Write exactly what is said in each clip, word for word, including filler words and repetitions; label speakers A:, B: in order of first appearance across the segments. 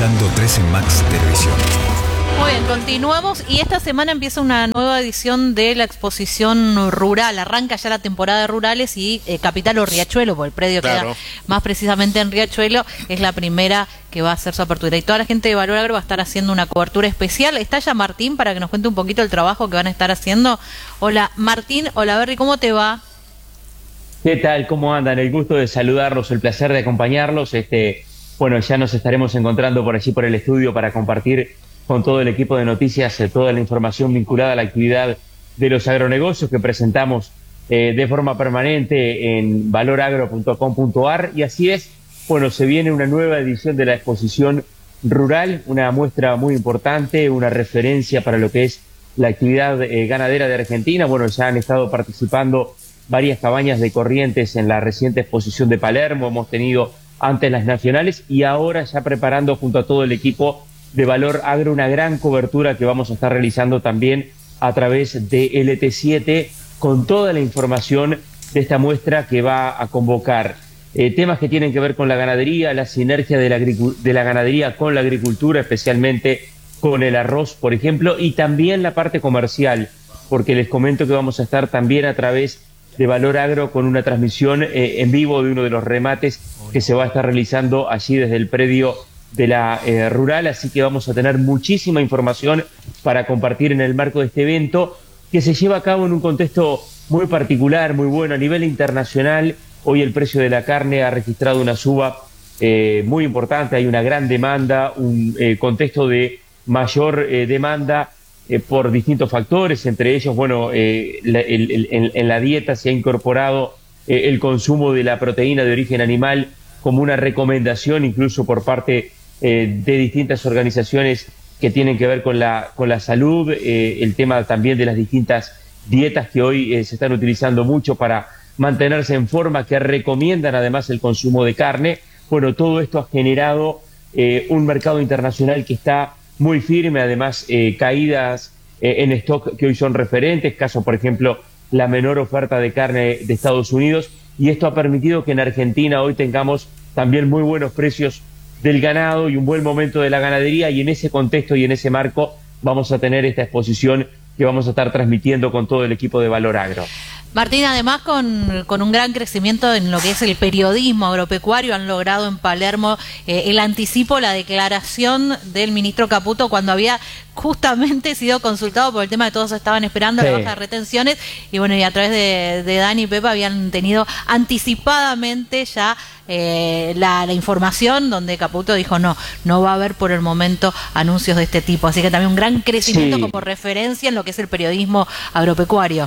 A: escuchando trece Max Televisión.
B: Muy bien, continuamos y esta semana empieza una nueva edición de la exposición rural. Arranca ya la temporada de rurales y eh, Capital o Riachuelo, porque el predio claro. queda más precisamente en Riachuelo, es la primera que va a hacer su apertura. Y toda la gente de Valor Agro va a estar haciendo una cobertura especial. Está ya Martín para que nos cuente un poquito el trabajo que van a estar haciendo. Hola Martín, hola Berry, ¿cómo te va?
C: ¿Qué tal? ¿Cómo andan? El gusto de saludarlos, el placer de acompañarlos. Este, bueno, ya nos estaremos encontrando por allí por el estudio para compartir con todo el equipo de noticias eh, toda la información vinculada a la actividad de los agronegocios que presentamos eh, de forma permanente en valor agro punto com punto a r. Y así es, bueno, se viene una nueva edición de la exposición rural, una muestra muy importante, una referencia para lo que es la actividad eh, ganadera de Argentina. Bueno, ya han estado participando varias cabañas de Corrientes en la reciente exposición de Palermo, hemos tenido antes las nacionales y ahora ya preparando junto a todo el equipo de Valor Agro una gran cobertura que vamos a estar realizando también a través de L T siete con toda la información de esta muestra que va a convocar eh, temas que tienen que ver con la ganadería, la sinergia de la, de la ganadería con la agricultura, especialmente con el arroz, por ejemplo, y también la parte comercial, porque les comento que vamos a estar también a través de Valor Agro con una transmisión eh, en vivo de uno de los remates que se va a estar realizando allí desde el predio de la eh, rural, así que vamos a tener muchísima información para compartir en el marco de este evento que se lleva a cabo en un contexto muy particular, muy bueno a nivel internacional. Hoy el precio de la carne ha registrado una suba eh, muy importante, hay una gran demanda, un eh, contexto de mayor eh, demanda eh, por distintos factores, entre ellos, bueno, eh, la, el, el, en, en la dieta se ha incorporado eh, el consumo de la proteína de origen animal como una recomendación incluso por parte eh, de distintas organizaciones que tienen que ver con la, con la salud, eh, el tema también de las distintas dietas que hoy eh, se están utilizando mucho para mantenerse en forma, que recomiendan además el consumo de carne. Bueno, todo esto ha generado eh, un mercado internacional que está muy firme, además eh, caídas eh, en stock que hoy son referentes, caso por ejemplo la menor oferta de carne de Estados Unidos, y esto ha permitido que en Argentina hoy tengamos también muy buenos precios del ganado y un buen momento de la ganadería, y en ese contexto y en ese marco vamos a tener esta exposición que vamos a estar transmitiendo con todo el equipo de Valor Agro.
B: Martín, además con, con un gran crecimiento en lo que es el periodismo agropecuario, han logrado en Palermo eh, el anticipo, la declaración del ministro Caputo cuando había justamente sido consultado por el tema que todos estaban esperando, sí. La baja de retenciones, y bueno, y a través de, de Dani y Pepa habían tenido anticipadamente ya eh, la, la información donde Caputo dijo no, no va a haber por el momento anuncios de este tipo, así que también un gran crecimiento sí. como referencia en lo que es el periodismo agropecuario.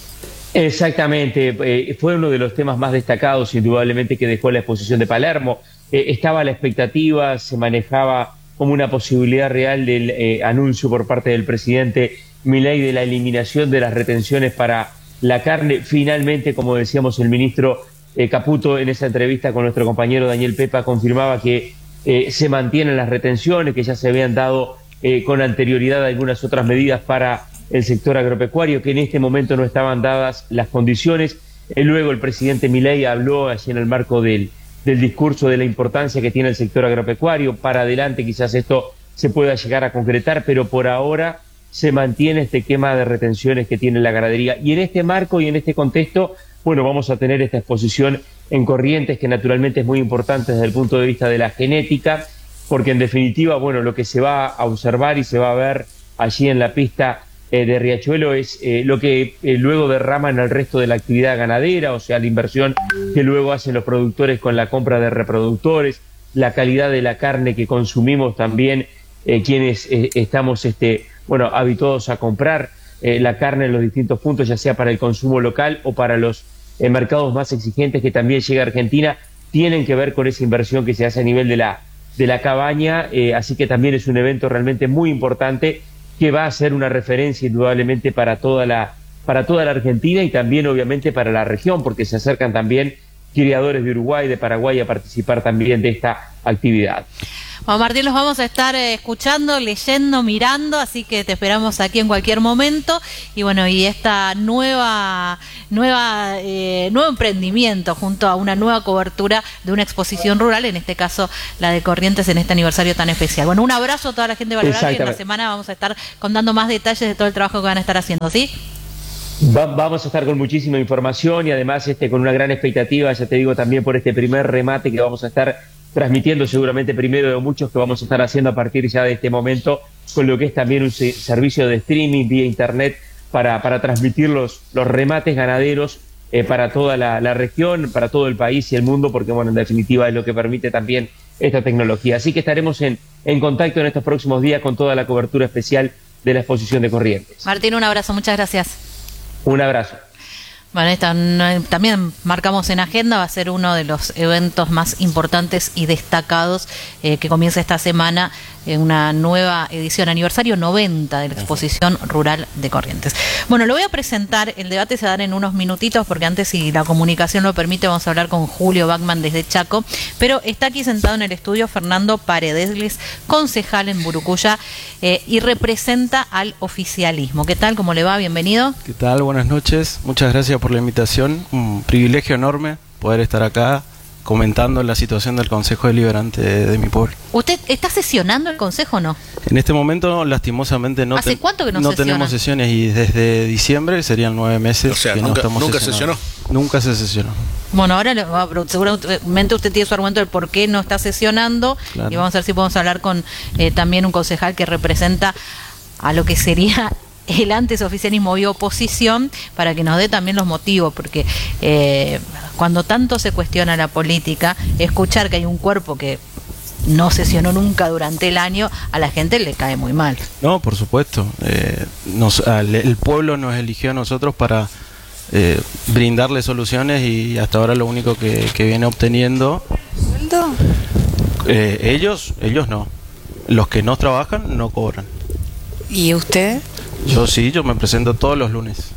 C: Exactamente, eh, fue uno de los temas más destacados indudablemente que dejó la exposición de Palermo. Eh, estaba la expectativa, se manejaba como una posibilidad real del eh, anuncio por parte del presidente Milei de la eliminación de las retenciones para la carne. Finalmente, como decíamos, el ministro eh, Caputo en esa entrevista con nuestro compañero Daniel Pepa confirmaba que eh, se mantienen las retenciones, que ya se habían dado eh, con anterioridad algunas otras medidas para el sector agropecuario, que en este momento no estaban dadas las condiciones. Eh, luego el presidente Milei habló allí en el marco del, del discurso de la importancia que tiene el sector agropecuario. Para adelante quizás esto se pueda llegar a concretar, pero por ahora se mantiene este esquema de retenciones que tiene la ganadería. Y en este marco y en este contexto, bueno, vamos a tener esta exposición en Corrientes, que naturalmente es muy importante desde el punto de vista de la genética, porque en definitiva, bueno, lo que se va a observar y se va a ver allí en la pista Eh, de Riachuelo es eh, lo que eh, luego derrama en el resto de la actividad ganadera, o sea, la inversión que luego hacen los productores con la compra de reproductores, la calidad de la carne que consumimos también, eh, quienes eh, estamos este, bueno, habituados a comprar eh, la carne en los distintos puntos, ya sea para el consumo local o para los eh, mercados más exigentes que también llega a Argentina, tienen que ver con esa inversión que se hace a nivel de la, de la cabaña, eh, así que también es un evento realmente muy importante que va a ser una referencia indudablemente para toda la para toda la Argentina y también obviamente para la región, porque se acercan también criadores de Uruguay, de Paraguay a participar también de esta actividad.
B: Bueno, Martín, los vamos a estar eh, escuchando, leyendo, mirando, así que te esperamos aquí en cualquier momento. Y bueno, y esta nueva, nueva, eh, nuevo emprendimiento junto a una nueva cobertura de una exposición rural, en este caso la de Corrientes, en este aniversario tan especial. Bueno, un abrazo a toda la gente de Valorant, y en la semana vamos a estar contando más detalles de todo el trabajo que van a estar haciendo, ¿sí?
C: Va, vamos a estar con muchísima información y además este, con una gran expectativa, ya te digo, también por este primer remate que vamos a estar transmitiendo seguramente primero de muchos que vamos a estar haciendo a partir ya de este momento, con lo que es también un servicio de streaming vía internet para, para transmitir los, los remates ganaderos eh, para toda la, la región, para todo el país y el mundo, porque bueno, en definitiva es lo que permite también esta tecnología. Así que estaremos en, en contacto en estos próximos días con toda la cobertura especial de la exposición de Corrientes.
B: Martín, un abrazo, muchas gracias.
C: Un abrazo.
B: Bueno, esta, también marcamos en agenda, va a ser uno de los eventos más importantes y destacados eh, que comienza esta semana, en una nueva edición, aniversario noventa de la exposición rural de Corrientes. Bueno, lo voy a presentar, el debate se va a dar en unos minutitos, porque antes, si la comunicación lo permite, vamos a hablar con Julio Bachmann desde Chaco, pero está aquí sentado en el estudio Fernando Paredes, concejal en Burucuyá, eh, y representa al oficialismo. ¿Qué tal? ¿Cómo le va? Bienvenido.
D: ¿Qué tal? Buenas noches. Muchas gracias por la invitación. Un privilegio enorme poder estar acá comentando la situación del Consejo Deliberante de, de mi pueblo.
B: ¿Usted está sesionando el Consejo o no?
D: En este momento, lastimosamente, no,
B: ¿Hace cuánto que no,
D: no
B: sesiona?
D: tenemos sesiones, y desde diciembre serían nueve meses.
E: O sea,
D: que
E: nunca,
D: no estamos
E: nunca
D: sesionando.
E: sesionó.
D: Nunca se sesionó.
B: Bueno, ahora seguramente usted tiene su argumento del por qué no está sesionando, claro. Y vamos a ver si podemos hablar con eh, también un concejal que representa a lo que sería el antes oficialismo y oposición, para que nos dé también los motivos, porque eh, cuando tanto se cuestiona la política, escuchar que hay un cuerpo que no sesionó nunca durante el año, a la gente le cae muy mal.
D: No, por supuesto. Eh, nos, al, el pueblo nos eligió a nosotros para eh, brindarle soluciones, y hasta ahora lo único que, que viene obteniendo...
F: ¿Sueldo?
D: Eh, ellos, ellos no. Los que no trabajan no cobran.
F: ¿Y usted?
D: Yo sí, yo me presento todos los lunes.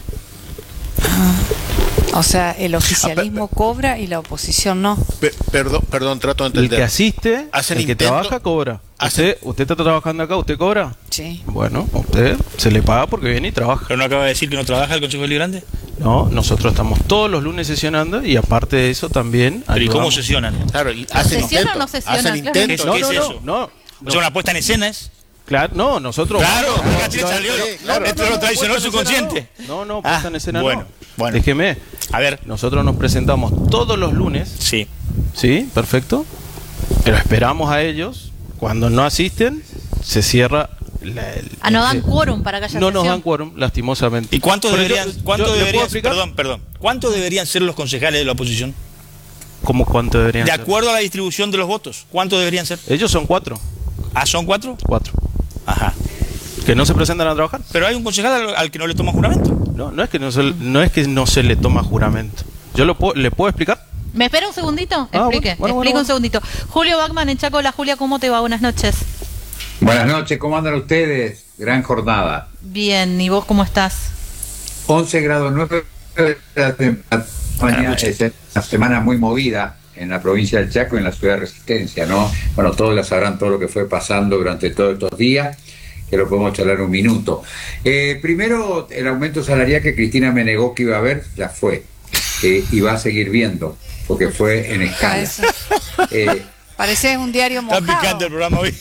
F: Ah, o sea, el oficialismo ah, per, per, cobra y la oposición no.
E: Per, perdón, perdón, trato de entender.
D: El que asiste, el que trabaja cobra. ¿Usted, ¿Usted está trabajando acá? ¿Usted cobra?
F: Sí.
D: Bueno, usted se le paga porque viene y trabaja.
G: ¿Pero no acaba de decir que no trabaja el Consejo Deliberante?
D: No, nosotros estamos todos los lunes sesionando, y aparte de eso también...
G: ¿Pero y cómo sesionan?
E: Claro, y
B: hacen ¿Sesiona o no sesiona?
E: Hacen intentos.
D: No,
G: ¿Qué
D: no,
G: es
D: no,
G: eso?
D: no, no.
G: ¿Es una puesta en escena? ¿Es?
D: Claro, no, nosotros...
G: Claro,
D: no,
G: no,
D: no,
G: salió,
D: no, claro,
G: esto
D: no,
G: lo
D: no,
G: traicionó el
D: no,
G: subconsciente.
D: No, no, puesta
G: ah,
D: en escena
G: bueno,
D: no.
G: Bueno,
D: déjeme.
G: A ver.
D: Nosotros nos presentamos todos los lunes.
G: Sí.
D: Sí, perfecto. Pero esperamos a ellos. Cuando no asisten, se cierra... La, el,
B: ah, no dan quórum para que haya
D: No
B: sesión.
D: nos dan quórum, lastimosamente.
G: ¿Y cuántos
D: Pero
G: deberían,
D: yo,
G: cuánto
D: yo,
G: deberían perdón, perdón, cuántos deberían ser los concejales de la oposición?
D: ¿Cómo cuánto deberían
G: De
D: ser?
G: acuerdo a la distribución de los votos, ¿cuántos deberían ser?
D: Ellos son cuatro.
G: ¿Ah, son cuatro?
D: Cuatro.
G: Ajá.
D: ¿Que no se presentan a trabajar?
G: Pero hay un concejal al, al que no le toma juramento.
D: No, no es que no se, no es que no se le toma juramento. ¿Yo lo puedo, le puedo explicar?
B: ¿Me espera un segundito?
D: Ah,
B: Explique,
D: bueno, bueno,
B: explique
D: bueno,
B: un segundito. Julio Bachmann en Chaco. La Julia, ¿cómo te va? Buenas noches.
H: Buenas noches, ¿cómo andan ustedes? Gran jornada.
B: Bien, ¿y vos cómo estás?
H: once grados nueve de la mañana, es una semana muy movida en la provincia del Chaco y en la ciudad de Resistencia, ¿no? Bueno, todos ya sabrán todo lo que fue pasando durante todos estos días, que lo podemos charlar un minuto. Eh, primero, el aumento salarial que Cristina me negó que iba a haber, ya fue. Eh, y va a seguir viendo, porque fue en escala.
F: Eh, Parece un diario mojado.
G: Está picante el programa hoy.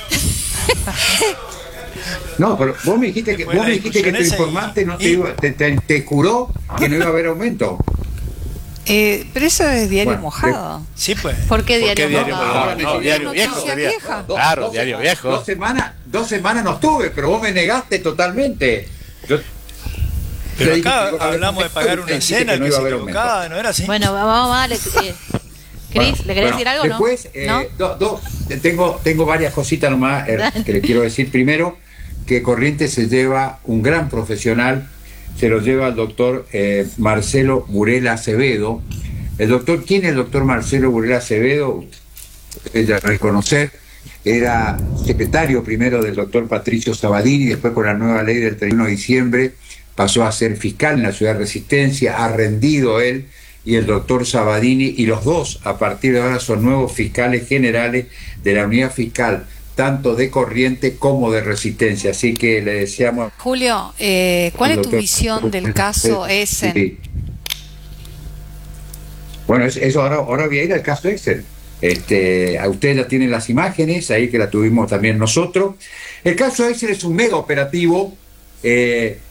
H: No, pero vos me dijiste que, vos me dijiste que te informaste, no te, iba, te, te, te curó que no iba a haber aumento.
F: Eh, pero eso es diario
H: bueno,
F: mojado.
H: De...
G: Sí, pues.
B: ¿Por qué diario,
G: ¿Por qué diario
B: mojado?
G: mojado? No, no, diario viejo sería.
F: Vieja.
G: Claro,
H: dos,
G: diario
H: dos,
G: viejo.
H: Dos semanas, dos semanas no estuve, pero vos me negaste totalmente. Yo,
G: pero acá dije, hablamos de pagar una escena, el que, que se equivocaba, ¿no era así?
B: Bueno, vamos a darle... Eh, Cris, bueno, ¿le querés bueno, decir algo
H: después,
B: no?
H: Eh,
B: ¿No?
H: Do, do, tengo, tengo varias cositas nomás eh, que le quiero decir. Primero, que Corrientes se lleva un gran profesional, se lo lleva el doctor eh, Marcelo Burela Acevedo. El doctor, ¿quién es el doctor Marcelo Burela Acevedo? Ella reconocer, era secretario primero del doctor Patricio Sabadini, después con la nueva ley del treinta y uno de diciembre pasó a ser fiscal en la ciudad de Resistencia, ha rendido él y el doctor Sabadini, y los dos a partir de ahora son nuevos fiscales generales de la unidad fiscal, tanto de Corrientes como de Resistencia. Así que le deseamos...
F: Julio, eh, ¿cuál es tu visión del caso Essen?
H: Sí. Bueno, eso ahora, ahora voy a ir al caso Essen. Este, a ustedes ya tienen las imágenes, ahí que la tuvimos también nosotros. El caso Essen es un mega operativo. Eh,